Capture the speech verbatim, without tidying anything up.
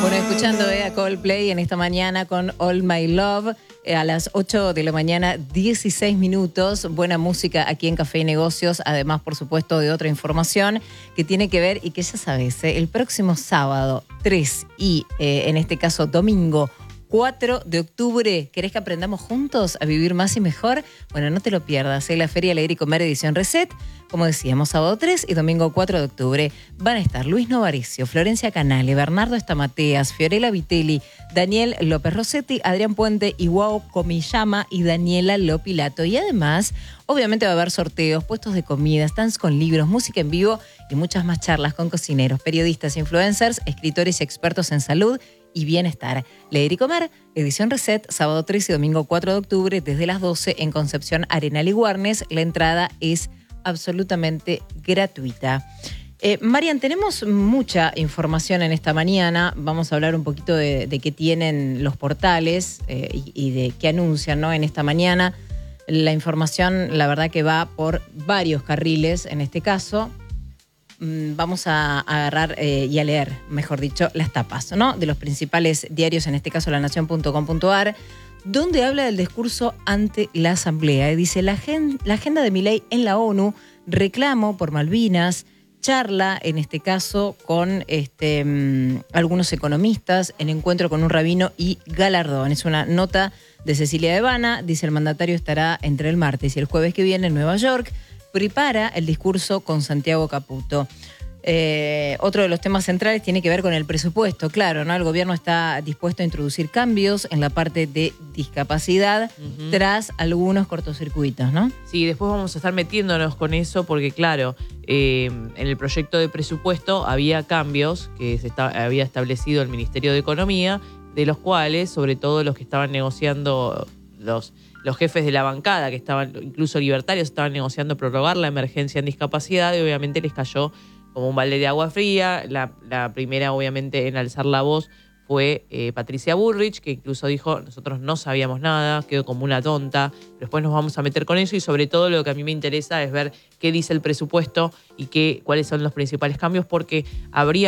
Bueno, escuchando eh, a Coldplay en esta mañana con All My Love, eh, a las ocho de la mañana, dieciséis minutos. Buena música aquí en Café y Negocios, además, por supuesto, de otra información que tiene que ver y que ya sabes, eh, el próximo sábado tres y eh, en este caso domingo cuatro de octubre, ¿querés que aprendamos juntos a vivir más y mejor? Bueno, no te lo pierdas, ¿eh? La Feria Leer y Comer edición Reset, como decíamos, sábado tres y domingo cuatro de octubre. Van a estar Luis Novaricio, Florencia Canale, Bernardo Estamateas, Fiorella Vitelli, Daniel López Rossetti, Adrián Puente, Iwao Komiyama y Daniela Lopilato. Y además, obviamente va a haber sorteos, puestos de comida, stands con libros, música en vivo y muchas más charlas con cocineros, periodistas, influencers, escritores y expertos en salud y bienestar. Leer y Comer, edición Reset, sábado tres y domingo cuatro de octubre, desde las doce en Concepción, Arenal y Warnes. La entrada es absolutamente gratuita. Eh, Marian, tenemos mucha información en esta mañana. Vamos a hablar un poquito de, de qué tienen los portales eh, y, y de qué anuncian, ¿no? En esta mañana. La información, la verdad que va por varios carriles en este caso. Vamos a agarrar eh, y a leer, mejor dicho, las tapas, ¿no? De los principales diarios, en este caso la nación punto com punto a r, donde habla del discurso ante la Asamblea. Y dice, la, gen la agenda de Milei en la ONU, reclamo por Malvinas, charla, en este caso, con este, mmm, algunos economistas, en encuentro con un rabino y galardón. Es una nota de Cecilia Devana, dice el mandatario estará entre el martes y el jueves que viene en Nueva York. Prepara el discurso con Santiago Caputo. Eh, otro de los temas centrales tiene que ver con el presupuesto. Claro, ¿no? El gobierno está dispuesto a introducir cambios en la parte de discapacidad uh-huh. tras algunos cortocircuitos, ¿no? Sí, después vamos a estar metiéndonos con eso porque, claro, eh, en el proyecto de presupuesto había cambios que se está, había establecido el Ministerio de Economía, de los cuales, sobre todo los que estaban negociando los... Los jefes de la bancada, que estaban, incluso libertarios, estaban negociando prorrogar la emergencia en discapacidad y obviamente les cayó como un balde de agua fría. La, la primera, obviamente, en alzar la voz fue eh, Patricia Bullrich, que incluso dijo, nosotros no sabíamos nada, quedó como una tonta, pero después nos vamos a meter con eso y sobre todo lo que a mí me interesa es ver qué dice el presupuesto y qué, cuáles son los principales cambios, porque habría